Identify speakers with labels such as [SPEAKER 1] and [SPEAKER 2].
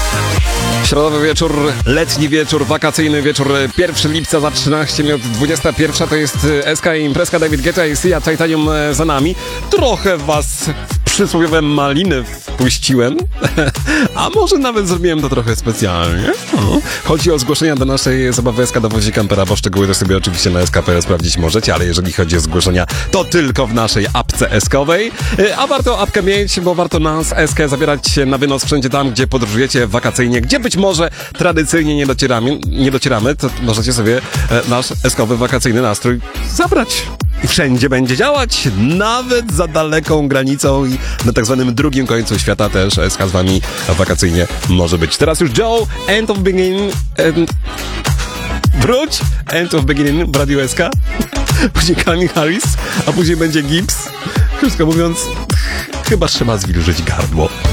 [SPEAKER 1] Środowy wieczór, letni wieczór, wakacyjny wieczór, 1 lipca za 13 minut, 21 to jest SK Imprezka, David Guetta i Sia Titanium za nami. Trochę was w przysłowiowe maliny wpuściłem, a może nawet zrobiłem to trochę specjalnie. Chodzi o zgłoszenia do naszej zabawy SK Dowozi Kampera, bo szczegóły to sobie oczywiście na SK.pl sprawdzić możecie, ale jeżeli chodzi o zgłoszenia, to tylko w naszej apce SK-owej. A warto apkę mieć, bo warto nas SK zabierać na wynos wszędzie tam, gdzie podróżujecie wakacyjnie, gdzie być może tradycyjnie nie docieramy, to możecie sobie nasz SK-owy wakacyjny nastrój zabrać. I wszędzie będzie działać, nawet za daleką granicą i na tak zwanym drugim końcu świata też SK z wami wakacyjnie może być. Teraz już Joe, End of Beginning, wróć, End of Beginning w Radiu SK, później Calvin Harris, a później będzie Gibbs. Krótko mówiąc, chyba trzeba zwilżyć gardło.